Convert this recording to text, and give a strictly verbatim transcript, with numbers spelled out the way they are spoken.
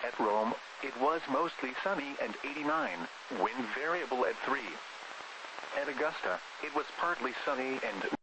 At Rome, it was mostly sunny and eighty-nine, wind variable at three. At Augusta, it was partly sunny and